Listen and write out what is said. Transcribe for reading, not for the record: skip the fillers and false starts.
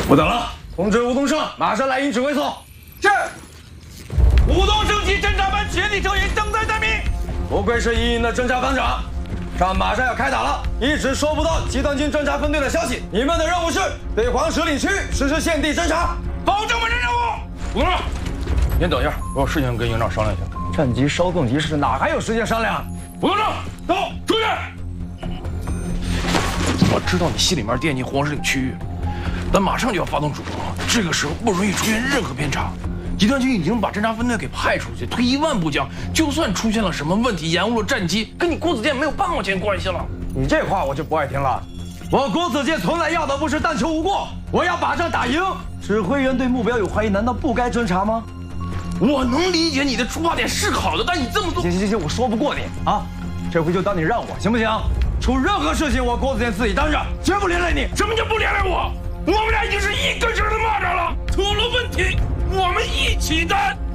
不等了，通知吴东升，马上来营指挥所。 是。吴东升及侦察班全体成员正在待命。 不愧是一营的侦察班长，仗马上要开打了，一直收不到集团军侦察分队的消息。你们的任务是对黄石岭区实施现地侦察， 保证完成任务。 吴东升，您等一下，我有事情跟营长商量一下。战急稍纵即逝，哪还有时间商量？ 吴东升，走，出去。 我知道你心里面惦记黄石岭区域，但马上就要发动主攻了，这个时候不容易出现任何偏差。集团军已经把侦察分队给派出去，退一万步讲，就算出现了什么问题，延误了战机，跟你郭子健没有半毛钱关系了。 你这话我就不爱听了。我郭子健从来要的不是但求无过，我要把仗打赢。指挥员对目标有怀疑，难道不该侦察吗？ 我能理解你的出发点是好的，但你这么做…… 行，我说不过你啊，这回就当你让我行不行？出任何事情，我郭子健自己担着，绝不连累你。 什么叫不连累我？我们俩已经是一根筋的蚂蚱了，出了问题我们一起担。